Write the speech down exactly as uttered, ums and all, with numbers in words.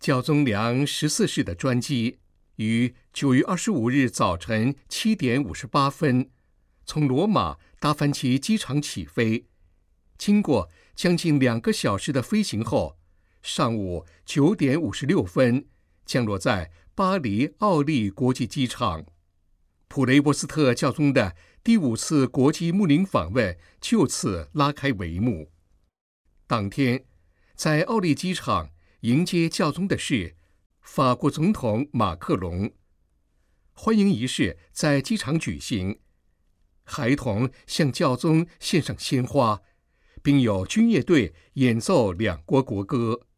教宗良十四世的专机于九月二十五日早晨七点五十八分从罗马达芬奇机场起飞，经过将近两个小时的飞行后，上午九点五十六分降落在巴黎奥利国际机场。普雷波斯特教宗的第五次国际牧灵访问就此拉开帷幕。当天，在奥利机场迎接教宗的是法国总统马克龙。欢迎仪式在机场举行，孩童向教宗献上鲜花，并有军乐队演奏两国国歌。